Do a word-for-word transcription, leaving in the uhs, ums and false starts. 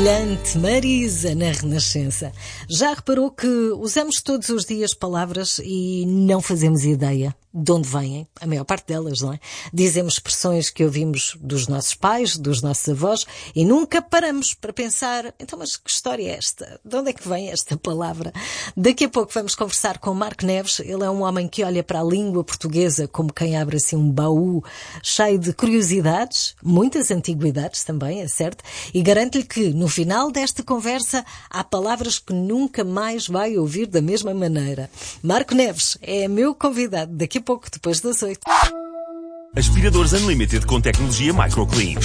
brilhante Marisa na Renascença. Já reparou que usamos todos os dias palavras e não fazemos ideia de onde vêm? A maior parte delas, não é? Dizemos expressões que ouvimos dos nossos pais, dos nossos avós e nunca paramos para pensar, então, mas que história é esta? De onde é que vem esta palavra? Daqui a pouco vamos conversar com Marco Neves. Ele é um homem que olha para a língua portuguesa como quem abre assim um baú cheio de curiosidades, muitas antiguidades também, é certo? E garanto-lhe que no final desta conversa há palavras que nunca mais vai ouvir da mesma maneira. Marco Neves é meu convidado daqui a pouco, depois das oito. Aspiradores Unlimited com tecnologia Microclean.